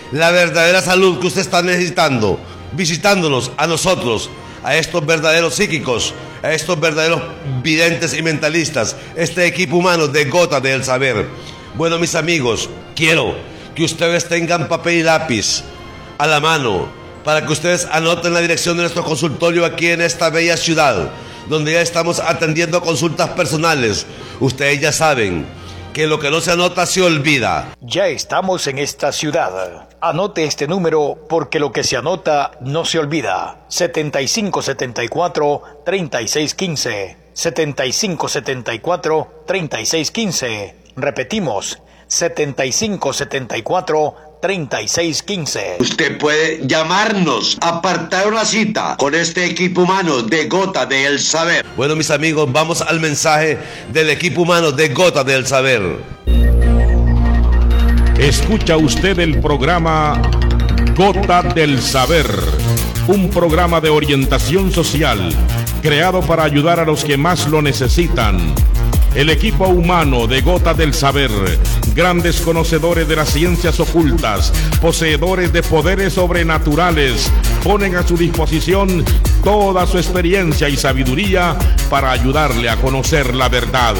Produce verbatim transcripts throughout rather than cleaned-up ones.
la verdadera salud que usted está necesitando, visitándonos a nosotros, a estos verdaderos psíquicos, a estos verdaderos videntes y mentalistas, este equipo humano de Gotas del Saber. Bueno, mis amigos, quiero que ustedes tengan papel y lápiz a la mano para que ustedes anoten la dirección de nuestro consultorio aquí en esta bella ciudad, donde ya estamos atendiendo consultas personales. Ustedes ya saben que lo que no se anota se olvida. Ya estamos en esta ciudad. Anote este número porque lo que se anota no se olvida. setenta y cinco setenta y cuatro, treinta y seis quince. setenta y cinco setenta y cuatro, treinta y seis quince. Repetimos, setenta y cinco setenta y cuatro, treinta y seis quince. Usted puede llamarnos, apartar una cita con este equipo humano de Gotas del Saber. Bueno, mis amigos, vamos al mensaje del equipo humano de Gotas del Saber. Escucha usted el programa Gotas del Saber, un programa de orientación social creado para ayudar a los que más lo necesitan. El equipo humano de Gotas del Saber, grandes conocedores de las ciencias ocultas, poseedores de poderes sobrenaturales, ponen a su disposición toda su experiencia y sabiduría para ayudarle a conocer la verdad.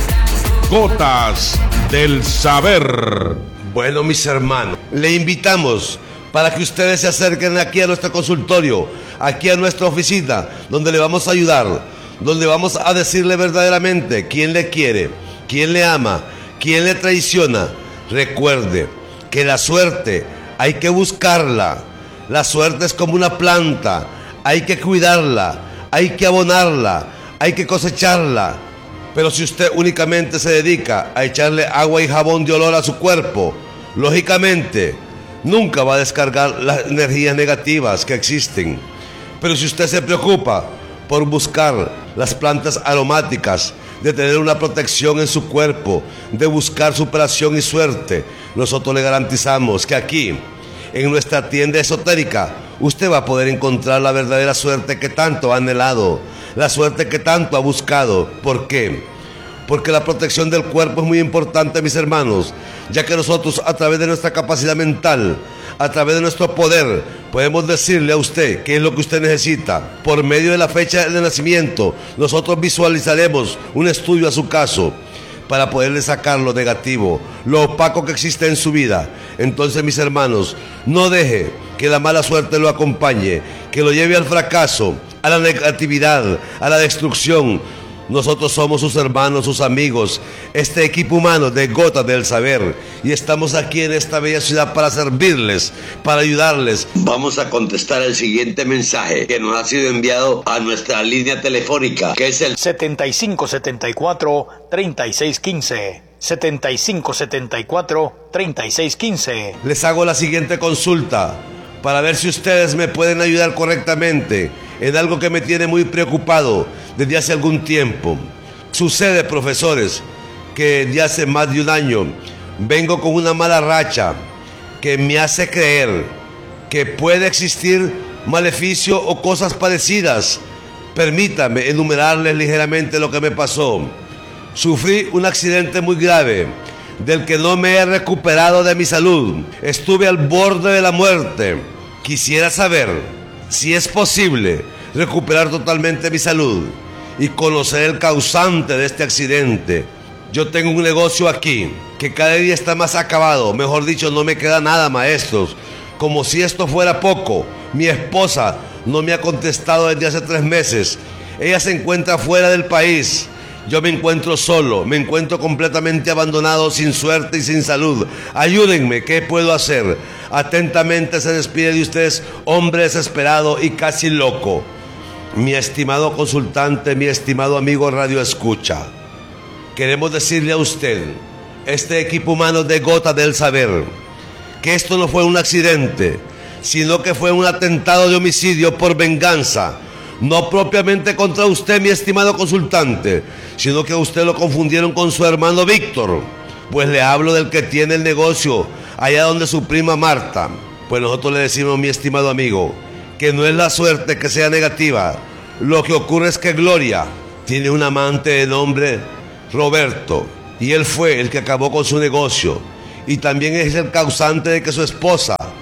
Gotas del Saber. Bueno, mis hermanos, le invitamos para que ustedes se acerquen aquí a nuestro consultorio, aquí a nuestra oficina, donde le vamos a ayudar, donde vamos a decirle verdaderamente quién le quiere, quién le ama, quién le traiciona. Recuerde que la suerte hay que buscarla. La suerte es como una planta, hay que cuidarla, hay que abonarla, hay que cosecharla. Pero si usted únicamente se dedica a echarle agua y jabón de olor a su cuerpo, lógicamente nunca va a descargar las energías negativas que existen. Pero si usted se preocupa por buscar las plantas aromáticas, de tener una protección en su cuerpo, de buscar superación y suerte, nosotros le garantizamos que aquí, en nuestra tienda esotérica, usted va a poder encontrar la verdadera suerte que tanto ha anhelado, la suerte que tanto ha buscado. ¿Por qué? Porque la protección del cuerpo es muy importante, mis hermanos, ya que nosotros, a través de nuestra capacidad mental, a través de nuestro poder, podemos decirle a usted qué es lo que usted necesita. Por medio de la fecha de nacimiento, nosotros visualizaremos un estudio a su caso para poderle sacar lo negativo, lo opaco que existe en su vida. Entonces, mis hermanos, no deje que la mala suerte lo acompañe, que lo lleve al fracaso, a la negatividad, a la destrucción. Nosotros somos sus hermanos, sus amigos, este equipo humano de Gotas del Saber, y estamos aquí en esta bella ciudad para servirles, para ayudarles. Vamos a contestar el siguiente mensaje que nos ha sido enviado a nuestra línea telefónica, que es el setenta y cinco setenta y cuatro, treinta y seis quince. setenta y cinco setenta y cuatro, treinta y seis quince. Les hago la siguiente consulta para ver si ustedes me pueden ayudar correctamente en algo que me tiene muy preocupado desde hace algún tiempo. Sucede, profesores, que desde hace más de un año vengo con una mala racha que me hace creer que puede existir maleficio o cosas parecidas. Permítame enumerarles ligeramente lo que me pasó. Sufrí un accidente muy grave, del que no me he recuperado de mi salud. Estuve al borde de la muerte. Quisiera saber si es posible recuperar totalmente mi salud y conocer el causante de este accidente. Yo tengo un negocio aquí que cada día está más acabado. Mejor dicho, no me queda nada, maestros. Como si esto fuera poco, mi esposa no me ha contestado desde hace tres meses. Ella se encuentra fuera del país. Yo me encuentro solo, me encuentro completamente abandonado, sin suerte y sin salud. Ayúdenme, ¿qué puedo hacer? Atentamente se despide de ustedes, hombre desesperado y casi loco. Mi estimado consultante, mi estimado amigo Radio Escucha, queremos decirle a usted, este equipo humano de Gotas del Saber, que esto no fue un accidente, sino que fue un atentado de homicidio por venganza. No propiamente contra usted, mi estimado consultante, sino que a usted lo confundieron con su hermano Víctor. Pues le hablo del que tiene el negocio allá donde su prima Marta. Pues nosotros le decimos, mi estimado amigo, que no es la suerte que sea negativa. Lo que ocurre es que Gloria tiene un amante de nombre Roberto, y él fue el que acabó con su negocio, y también es el causante de que su esposa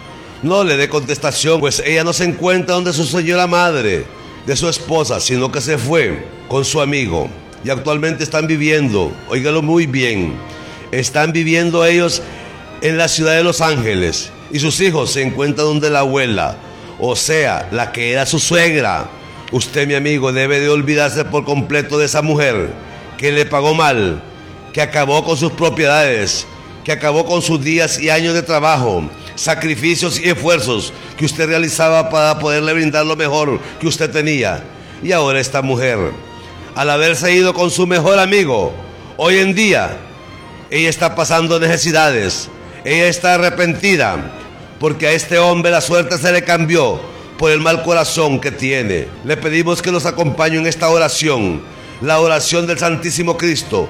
no le dé contestación, pues ella no se encuentra donde su señora madre de su esposa, sino que se fue con su amigo. Y actualmente están viviendo, óigalo muy bien, están viviendo ellos en la ciudad de Los Ángeles. Y sus hijos se encuentran donde la abuela, o sea, la que era su suegra. Usted, mi amigo, debe de olvidarse por completo de esa mujer que le pagó mal, que acabó con sus propiedades, que acabó con sus días y años de trabajo, sacrificios y esfuerzos que usted realizaba para poderle brindar lo mejor que usted tenía. Y ahora esta mujer, al haberse ido con su mejor amigo, hoy en día, ella está pasando necesidades, ella está arrepentida, porque a este hombre la suerte se le cambió por el mal corazón que tiene. Le pedimos que nos acompañe en esta oración, la oración del Santísimo Cristo.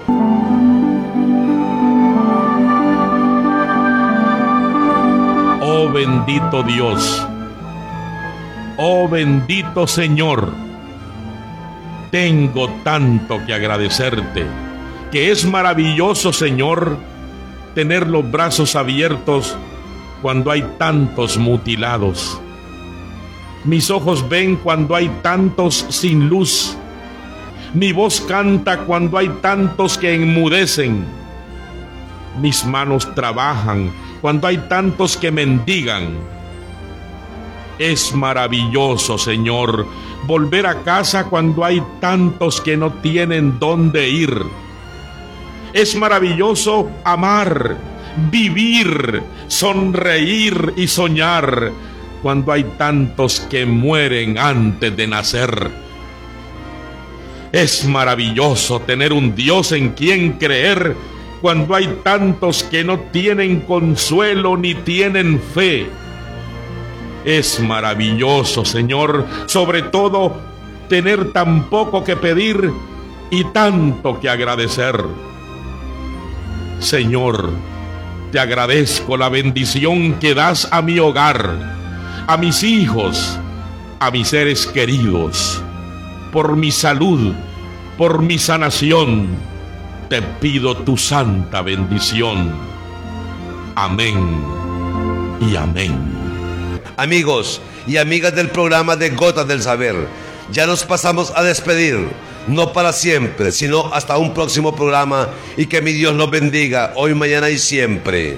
Oh bendito Dios, oh bendito Señor, tengo tanto que agradecerte, que es maravilloso, Señor, tener los brazos abiertos cuando hay tantos mutilados. Mis ojos ven cuando hay tantos sin luz. Mi voz canta cuando hay tantos que enmudecen. Mis manos trabajan cuando hay tantos que mendigan. Es maravilloso, Señor, volver a casa cuando hay tantos que no tienen dónde ir. Es maravilloso amar, vivir, sonreír y soñar cuando hay tantos que mueren antes de nacer. Es maravilloso tener un Dios en quien creer cuando hay tantos que no tienen consuelo ni tienen fe. Es maravilloso, Señor, sobre todo tener tan poco que pedir y tanto que agradecer. Señor, te agradezco la bendición que das a mi hogar, a mis hijos, a mis seres queridos, por mi salud, por mi sanación. Te pido tu santa bendición. Amén y amén. Amigos y amigas del programa de Gotas del Saber, ya nos pasamos a despedir, no para siempre, sino hasta un próximo programa, y que mi Dios los bendiga hoy, mañana y siempre.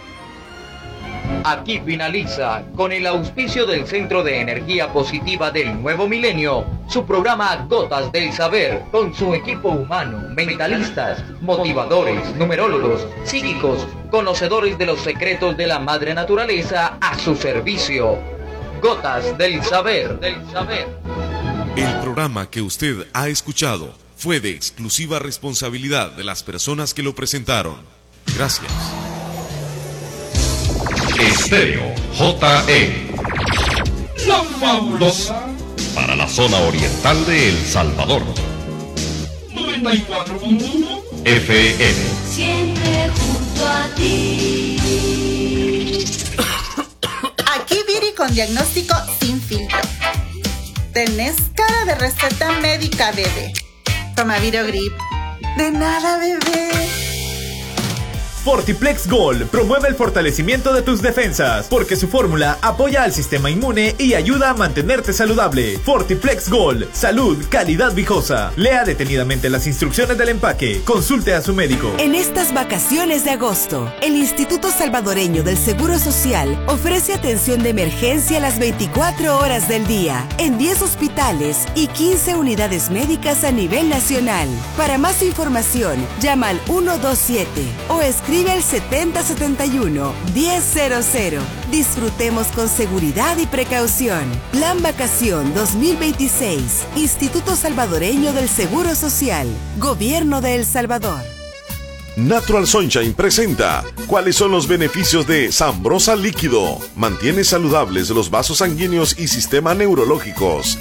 Aquí finaliza, con el auspicio del Centro de Energía Positiva del Nuevo Milenio, su programa Gotas del Saber, con su equipo humano, mentalistas, motivadores, numerólogos, psíquicos, conocedores de los secretos de la madre naturaleza a su servicio. Gotas del Saber, del Saber. El programa que usted ha escuchado fue de exclusiva responsabilidad de las personas que lo presentaron. Gracias. Estéreo J E, la fabulosa para la zona oriental de El Salvador. noventa y cuatro punto uno F M. Siempre junto a ti. Aquí Viri con diagnóstico sin filtro. ¿Tenés cara de receta médica, bebé? Toma Virogrip. De nada, bebé. Fortiplex Gold promueve el fortalecimiento de tus defensas, porque su fórmula apoya al sistema inmune y ayuda a mantenerte saludable. Fortiplex Gold, salud, calidad viejosa. Lea detenidamente las instrucciones del empaque. Consulte a su médico. En estas vacaciones de agosto, el Instituto Salvadoreño del Seguro Social ofrece atención de emergencia las veinticuatro horas del día, en diez hospitales y quince unidades médicas a nivel nacional. Para más información, llama al uno dos siete o escribe Escribe el setenta setenta y uno diez cero cero. Disfrutemos con seguridad y precaución. Plan Vacación dos mil veintiséis. Instituto Salvadoreño del Seguro Social. Gobierno de El Salvador. Natural Sunshine presenta ¿cuáles son los beneficios de Sambrosa Líquido? Mantiene saludables los vasos sanguíneos y sistema neurológicos.